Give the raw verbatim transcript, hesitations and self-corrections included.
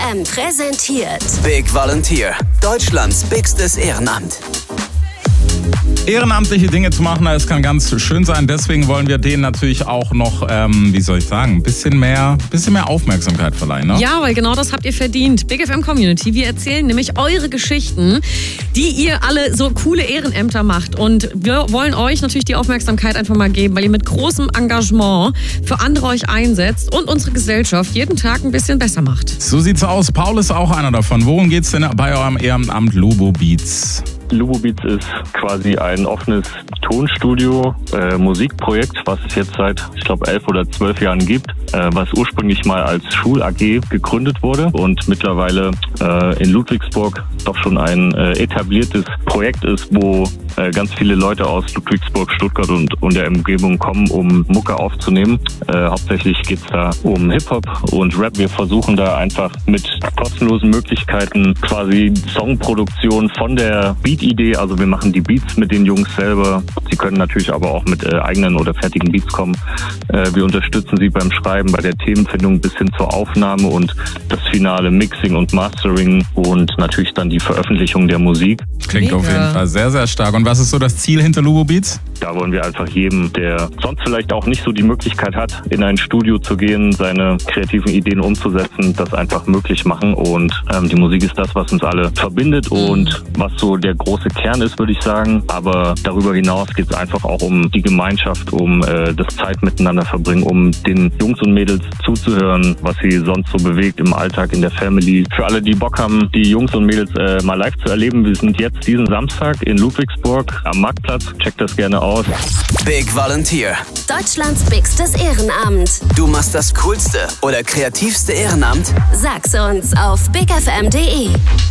M präsentiert Big Volunteer, Deutschlands bigstes Ehrenamt. Ehrenamtliche Dinge zu machen, das kann ganz schön sein. Deswegen wollen wir denen natürlich auch noch, ähm, wie soll ich sagen, ein bisschen mehr, bisschen mehr Aufmerksamkeit verleihen. Ne? Ja, weil genau das habt ihr verdient. Big F M Community, wir erzählen nämlich eure Geschichten, die ihr alle so coole Ehrenämter macht. Und wir wollen euch natürlich die Aufmerksamkeit einfach mal geben, weil ihr mit großem Engagement für andere euch einsetzt und unsere Gesellschaft jeden Tag ein bisschen besser macht. So sieht's aus. Paul ist auch einer davon. Worum geht's denn bei eurem Ehrenamt Lubo Beats? Lubo Beats ist quasi ein offenes Tonstudio, äh, Musikprojekt, was es jetzt seit, ich glaube, elf oder zwölf Jahren gibt, äh, was ursprünglich mal als Schul-A G gegründet wurde und mittlerweile äh, in Ludwigsburg doch schon ein äh, etabliertes Projekt ist, wo äh, ganz viele Leute aus Ludwigsburg, Stuttgart und, und der Umgebung kommen, um Mucke aufzunehmen. Äh, hauptsächlich geht's da um Hip-Hop und Rap. Wir versuchen da einfach mit kostenlosen Möglichkeiten quasi Songproduktion von der Beat-Idee, also wir machen die Beats mit den Jungs selber. Sie können natürlich aber auch mit äh, eigenen oder fertigen Beats kommen. Äh, wir unterstützen sie beim Schreiben, bei der Themenfindung bis hin zur Aufnahme und das finale Mixing und Mastering und natürlich dann die Veröffentlichung der Musik. Klingt Mega. auf jeden Fall sehr, sehr stark. Und was ist so das Ziel hinter Lubo Beats? Da wollen wir einfach jedem, der sonst vielleicht auch nicht so die Möglichkeit hat, in ein Studio zu gehen, seine kreativen Ideen umzusetzen, das einfach möglich machen. Und ähm, die Musik ist das, was uns alle verbindet und was so der große Kern ist, würde ich sagen. Aber darüber hinaus geht es einfach auch um die Gemeinschaft, um äh, das Zeit miteinander verbringen, um den Jungs und Mädels zuzuhören, was sie sonst so bewegt im Alltag, in der Family. Für alle, die Bock haben, die Jungs und Mädels äh, mal live zu erleben, wir sind jetzt diesen Samstag in Ludwigsburg am Marktplatz. Checkt das gerne aus. Big Volunteer. Deutschlands bigstes Ehrenamt. Du machst das coolste oder kreativste Ehrenamt? Sag's uns auf big f m punkt d e.